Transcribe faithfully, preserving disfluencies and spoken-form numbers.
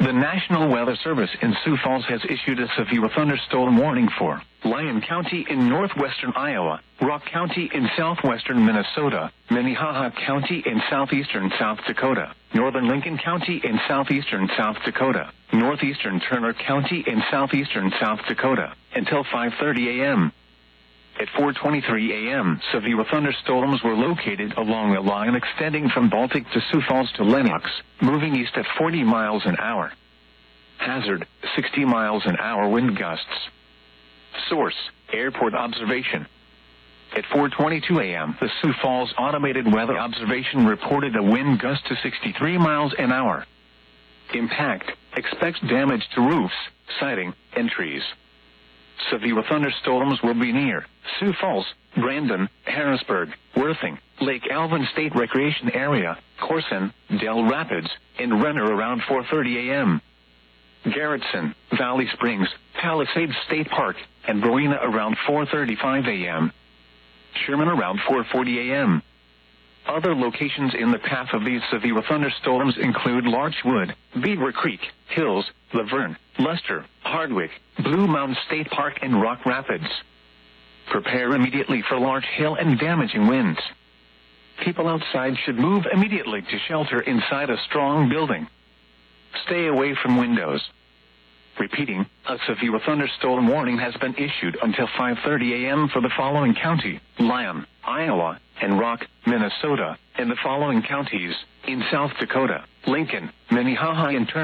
The National Weather Service in Sioux Falls has issued a severe thunderstorm warning for Lyon County in northwestern Iowa, Rock County in southwestern Minnesota, Minnehaha County in southeastern South Dakota, northern Lincoln County in southeastern South Dakota, northeastern Turner County in southeastern South Dakota, until five thirty a m At four twenty-three a m, severe thunderstorms were located along a line extending from Baltic to Sioux Falls to Lenox, moving east at forty miles an hour. Hazard, sixty miles an hour wind gusts. Source, airport observation. At four twenty-two a m, the Sioux Falls Automated Weather Observation reported a wind gust to sixty-three miles an hour. Impact, expects damage to roofs, siding, and trees. Severe thunderstorms will be near Sioux Falls, Brandon, Harrisburg, Worthing, Lake Alvin State Recreation Area, Corson, Del Rapids, and Renner around four thirty a m Garrettson, Valley Springs, Palisades State Park, and Rowena around four thirty-five a m Sherman around four forty a m Other locations in the path of these severe thunderstorms include Larchwood, Beaver Creek, Hills, Laverne, Luster, Hardwick, Blue Mountain State Park, and Rock Rapids. Prepare immediately for large hail and damaging winds. People outside should move immediately to shelter inside a strong building. Stay away from windows. Repeating, a severe thunderstorm warning has been issued until five thirty a m for the following county: Lyon, Iowa, and Rock, Minnesota, and the following counties in South Dakota: Lincoln, Minnehaha, and Turner.